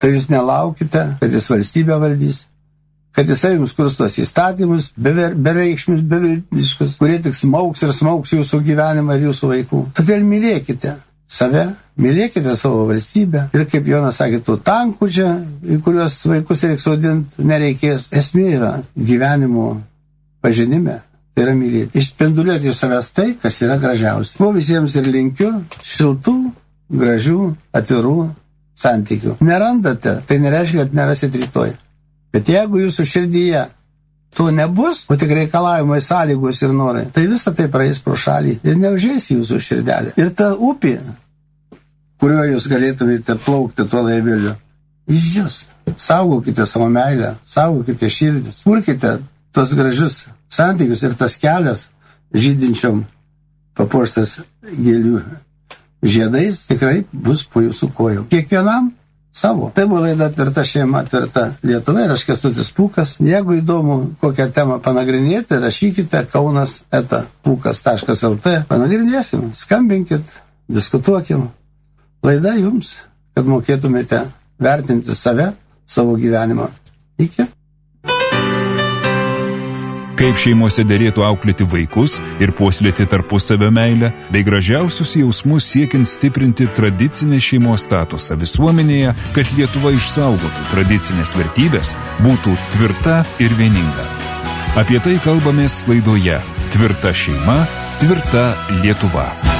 tai jūs nelaukite, kad jis valstybę valdys, kad jisai jums kurs tos įstatymus, bereikšmius, beviltiškus, kurie tik smauks ir smauks jūsų gyvenimą ir jūsų vaikų. Todėl mylėkite save, mylėkite savo valstybę. Ir kaip Jonas sakė, tų tankų čia, į kuriuos vaikus reiks sodinti, nereikės. Esmė yra gyvenimo pažinime, tai yra mylėti. Išspinduliuoti iš savęs tai, kas yra gražiausia. Kuo visiems ir linkiu šiltų, gražių, atvirų santykių. Nerandate, tai nereiškia, kad nerasit rytoj. Bet jeigu jūsų širdyje to nebus, o tik reikalavimai, sąlygos ir norai, tai visą tai praeis pro šalį ir neužeis jūsų širdelė. Ir ta upė, kuriuo jūs galėtumėte plaukti tuo laiveliu, išdžius. Saugokite savo meilę, saugokite širdis, kurkite tos gražius santykius ir tas kelias žydinčiom papuoštas gėlių žiedais tikrai bus po jūsų kojų. Kiekvienam savo. Tai buvo laida Tvirta šeima, tvirta Lietuva ir aš Kęstutis Pūkas. Jeigu įdomu kokią temą panagrinėti, rašykite kaunas@pukas.lt. Panagrinėsim, skambinkit, diskutuokim. Laida jums, kad mokėtumėte vertinti save, savo gyvenimą. Iki. Kaip šeimose derėtų auklėti vaikus ir puoselėti tarpusavio meilę, bei gražiausius jausmus siekiant stiprinti tradicinę šeimos statusą visuomenėje, kad Lietuva išsaugotų tradicinės vertybės, būtų tvirta ir vieninga. Apie tai kalbamės laidoje Tvirta šeima, tvirta Lietuva.